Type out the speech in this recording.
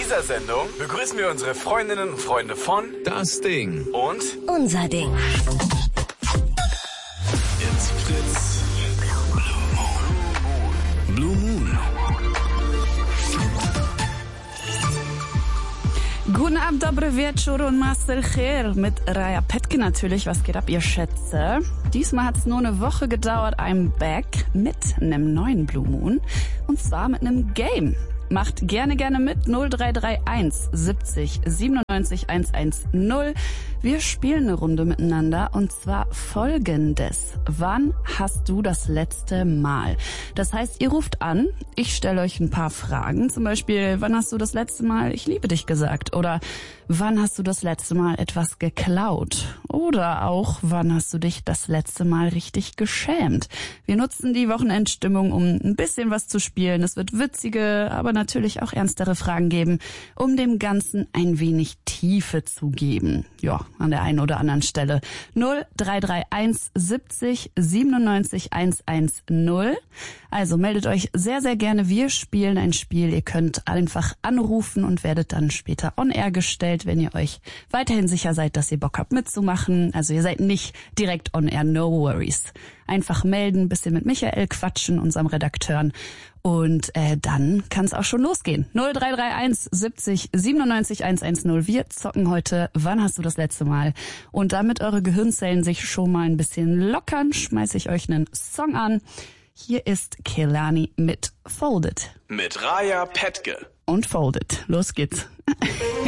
dieser Sendung begrüßen wir unsere Freundinnen und Freunde von Das Ding und Unser Ding. It's Fritz. Blue Moon. Guten Abend, dobre wieczór und Master Khair mit Raya Petke natürlich. Was geht ab, ihr Schätze? Diesmal hat es nur eine Woche gedauert. I'm back mit einem neuen Blue Moon. Und zwar mit einem Game. Macht gerne mit 0331 70 97 110. Wir spielen eine Runde miteinander und zwar folgendes. Wann hast du das letzte Mal? Das heißt, ihr ruft an, ich stelle euch ein paar Fragen. Zum Beispiel, wann hast du das letzte Mal ich liebe dich gesagt? Oder wann hast du das letzte Mal etwas geklaut? Oder auch, wann hast du dich das letzte Mal richtig geschämt? Wir nutzen die Wochenendstimmung, um ein bisschen was zu spielen. Es wird witzige, aber natürlich auch ernstere Fragen geben, um dem Ganzen ein wenig Tiefe zu geben. Ja, an der einen oder anderen Stelle. 0331 70 97 110. Also meldet euch sehr, sehr gerne. Wir spielen ein Spiel. Ihr könnt einfach anrufen und werdet dann später on air gestellt, wenn ihr euch weiterhin sicher seid, dass ihr Bock habt mitzumachen. Also ihr seid nicht direkt on air, no worries. Einfach melden, bisschen mit Michael quatschen, unserem Redakteuren. Und dann kann es auch schon losgehen. 0331 70 97 110. Wir zocken heute, wann hast du das letzte Mal? Und damit eure Gehirnzellen sich schon mal ein bisschen lockern, schmeiße ich euch einen Song an. Hier ist Kehlani mit Folded. Mit Raya Petke. Und Folded. Los geht's.